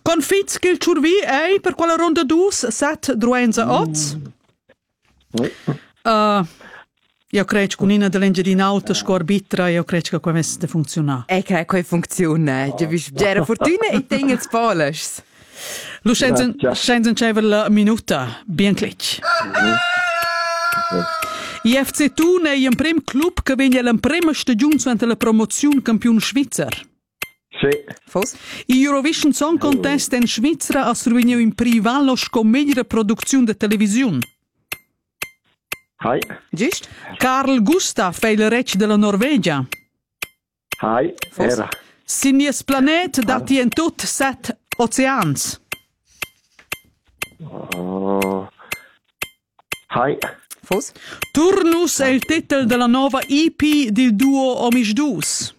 Confits che il ciurvi è per quella ronda dus, 7 druenza 8. Io credo che con una dell'engine auto scorbitra, io credo che questo funziona. Credo che funziona. C'era fortuna e tengo il spoilers. Lo scenzen c'è la minuta, bien clic. IFC Thun è il primo club che viene alla prima stagione durante la promozione campione svizzero. Sì. Fos? Il Eurovision Song Contest in Svizzera ha srovignato in privato scommediare produzione di televisione. Hai. Giusto? Carl Gustav è il re della Norvegia. Hai. Era. Sinies planet dati in tutti 7 oceani. Hai. Fos? Turnus è il titolo della nuova EP del duo Omish Dus.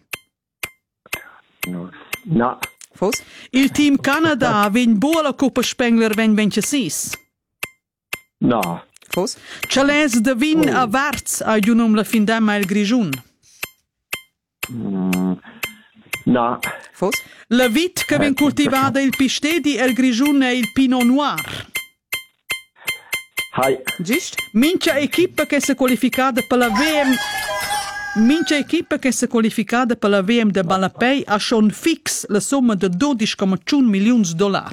No. Fos? Il team Canada vince buona Coppa Spengler 2026. No. Fos? Chales de vin a Varz a giunum la fin d'emma il Grigiun. No. Fos? La vit che vien coltivata il Pistedi e il Grigiun è il Pinot Noir. Hai. Giusto? Mincha equipa che si è qualificata per la VM. Mincha equipa che si è qualificata per la VM de Balapei ha schon fix la somma di $12,1 milioni.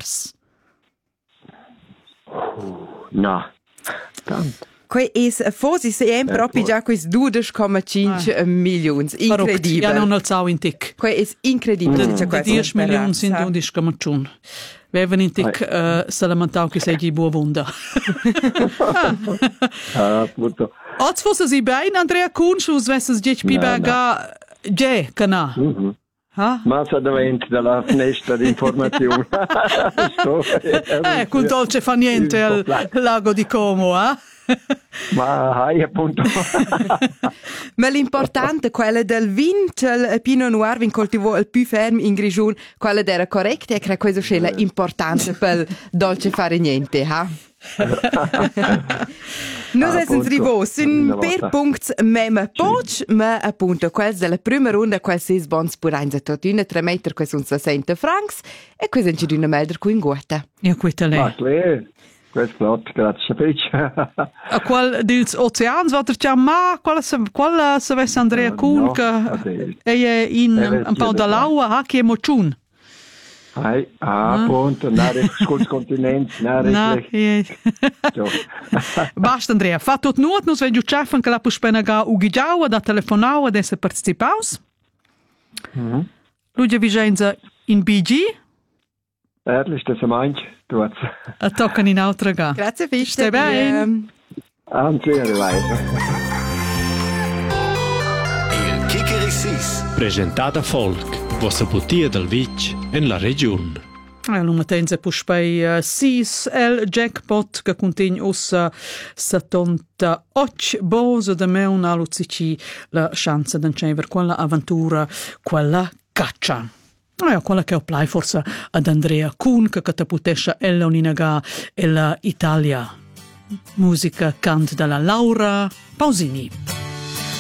No. Tanto. Que è forse proprio già questi 12,5 milioni. Incredibile. Ja, non alzau in tic. Que è incredibile. De 10 milioni in 12,1. Wir haben in tic salamentau che sei buona wunda. Appunto. Oz fosse si bein, Andrea Kunsch, us vesses dieci pibaga ge, cana. Ma sa davanti dalla finestra di informazione. Quel dolce fa niente al lago di Como, Ma hai appunto. Ma l'importante, quella del vin, il Pinot Noir, vin coltivò il più fermo in Grigiun, quella era corretta e credo questo sia l'importante per dolce fare niente, ha? Noi siamo arrivati per punti meme poch, ma appunto quels della prima ronda, quels 6 bons per 1,3 metri, quels sono 60 francs e quels sono una medra qui in guata. Ja, questa lei. Ma questo flott, grazie Pece. A qual dils oceans wat er ma qual se ves Andrea Kuhn che è in un po' dall'aua ha che mochun. Hai, appunto, nare sul continente, nare. Basta Andrea, fa tot nuot, nos wenn du schaffen che la puspena ga ugigiaua da telefonau ad esse participaus. Lugia Vicenza in BG. Ehrlich, das meint, du hast. A toccano in altra ga. Grazie Fisch. Stai bene? Anzi, arrivederci. Il Kikeriksis. Presentata Folk, vostra putia del Vic in la regione. L'una tenza puspei 6 el jackpot che contiene ossa 78 bose da me una lucici la chance d'ancever quella avventura, quella caccia. Quella che apply forse ad Andrea Kuhn che cataputesce ella un'inaga e la Italia. Musica cant dalla Laura Pausini.